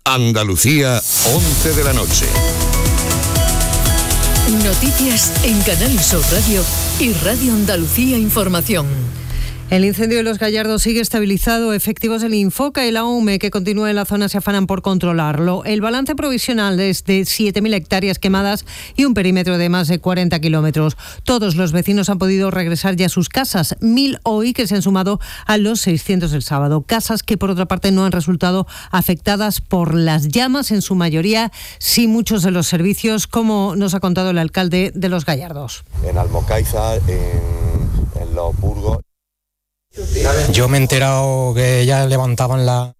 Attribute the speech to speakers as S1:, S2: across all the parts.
S1: Andalucía, 11 de la noche.
S2: Noticias en Canal Sur Radio y Radio Andalucía Información.
S3: El incendio de Los Gallardos sigue estabilizado. Efectivos del Infoca y la UME que continúa en la zona se afanan por controlarlo. El balance provisional es de 7.000 hectáreas quemadas y un perímetro de más de 40 kilómetros. Todos los vecinos han podido regresar ya a sus casas. 1.000 hoy que se han sumado a los 600 del sábado. Casas que por otra parte no han resultado afectadas por las llamas, en su mayoría sí muchos de los servicios, como nos ha contado el alcalde de Los Gallardos.
S4: En Almocáizar, en Los Burgos.
S5: Yo me he enterado que ya levantaban la...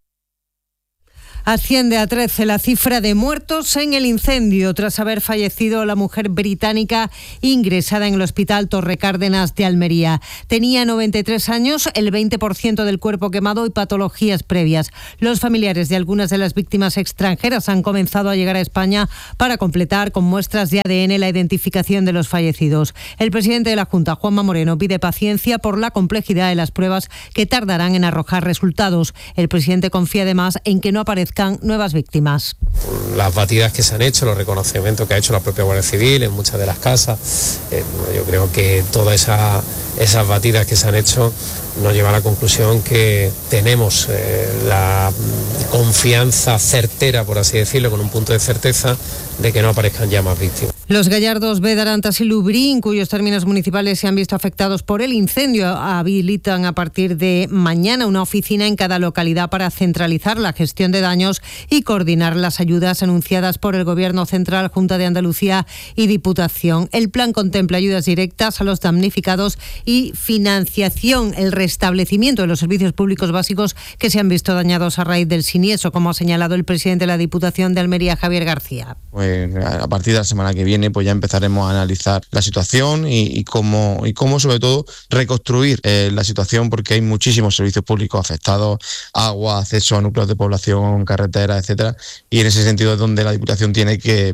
S3: Asciende a 13 la cifra de muertos en el incendio tras haber fallecido la mujer británica ingresada en el Hospital Torre Cárdenas de Almería. Tenía 93 años, el 20% del cuerpo quemado y patologías previas. Los familiares de algunas de las víctimas extranjeras han comenzado a llegar a España para completar con muestras de ADN la identificación de los fallecidos. El presidente de la Junta, Juanma Moreno, pide paciencia por la complejidad de las pruebas que tardarán en arrojar resultados. El presidente confía además en que no aparezcan nuevas víctimas.
S6: Las batidas que se han hecho, los reconocimientos que ha hecho la propia Guardia Civil en muchas de las casas, yo creo que todas esas batidas que se han hecho nos lleva a la conclusión que tenemos la confianza certera, por así decirlo, con un punto de certeza de que no aparezcan ya más víctimas.
S3: Los Gallardos, Bedarantas y Lubrín, cuyos términos municipales se han visto afectados por el incendio, habilitan a partir de mañana una oficina en cada localidad para centralizar la gestión de daños y coordinar las ayudas anunciadas por el Gobierno Central, Junta de Andalucía y Diputación. El plan contempla ayudas directas a los damnificados y financiación, el restablecimiento de los servicios públicos básicos que se han visto dañados a raíz del siniestro, como ha señalado el presidente de la Diputación de Almería, Javier García.
S7: Pues a partir de la semana que viene pues ya empezaremos a analizar la situación y cómo sobre todo reconstruir la situación, porque hay muchísimos servicios públicos afectados, agua, acceso a núcleos de población, carreteras, etcétera, y en ese sentido es donde la Diputación tiene que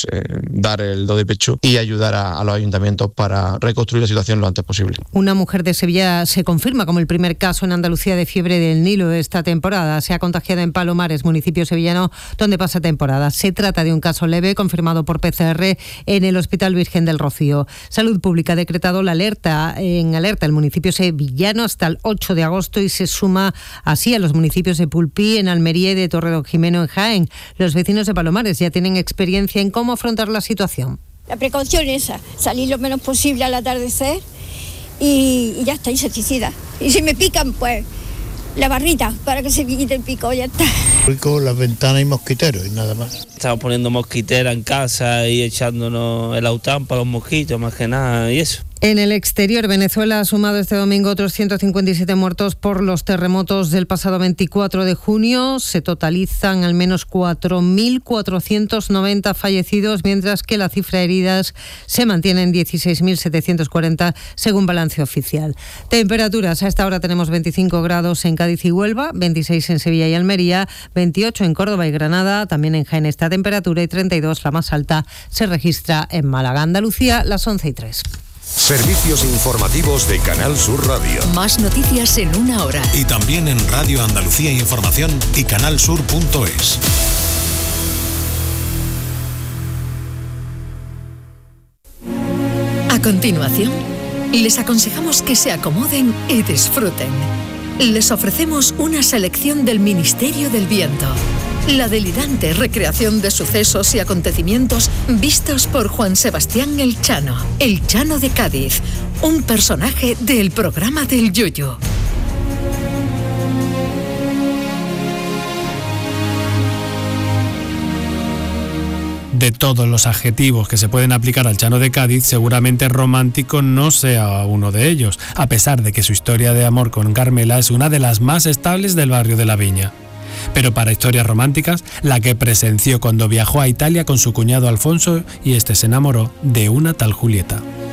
S7: dar el do de pecho y ayudar a los ayuntamientos para reconstruir la situación lo antes posible.
S3: Una mujer de Sevilla se confirma como el primer caso en Andalucía de fiebre del Nilo de esta temporada. Se ha contagiado en Palomares, municipio sevillano donde pasa temporada. Se trata de un caso leve confirmado por PCR en el Hospital Virgen del Rocío. Salud Pública ha decretado la alerta el municipio sevillano hasta el 8 de agosto y se suma así a los municipios de Pulpí, en Almería y de Torredonjimeno, en Jaén. Los vecinos de Palomares ya tienen experiencia en cómo afrontar la situación.
S8: La precaución es esa, salir lo menos posible al atardecer y ya está, insecticida. Y si me pican, pues la barrita para que se quite el pico, ya está.
S9: Con las ventanas y mosquiteros y nada más.
S10: Estamos poniendo mosquitera en casa y echándonos el aután para los mosquitos, más que nada, y eso.
S3: En el exterior, Venezuela ha sumado este domingo otros 157 muertos por los terremotos del pasado 24 de junio. Se totalizan al menos 4.490 fallecidos, mientras que la cifra de heridas se mantiene en 16.740 según balance oficial. Temperaturas, a esta hora tenemos 25 grados en Cádiz y Huelva, 26 en Sevilla y Almería, 28 en Córdoba y Granada, también en Jaén esta temperatura, y 32, la más alta, se registra en Málaga. Andalucía, las 11:03.
S1: Servicios informativos de Canal Sur Radio.
S2: Más noticias en una hora.
S11: Y también en Radio Andalucía Información y canalsur.es.
S2: A continuación, les aconsejamos que se acomoden y disfruten. Les ofrecemos una selección del Ministerio del Viento. La delirante recreación de sucesos y acontecimientos vistos por Juan Sebastián el Chano de Cádiz, un personaje del programa del Yuyu.
S12: De todos los adjetivos que se pueden aplicar al Chano de Cádiz, seguramente romántico no sea uno de ellos, a pesar de que su historia de amor con Carmela es una de las más estables del barrio de La Viña. Pero para historias románticas, la que presenció cuando viajó a Italia con su cuñado Alfonso y este se enamoró de una tal Julieta.